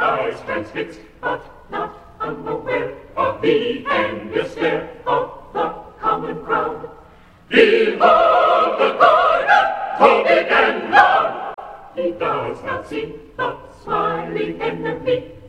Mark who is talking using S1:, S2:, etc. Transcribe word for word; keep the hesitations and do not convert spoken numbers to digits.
S1: eyes transfixed, but not unaware of the envious stare of the common crowd. Behold the garden, so big and loud! He does not see the smiling enemy.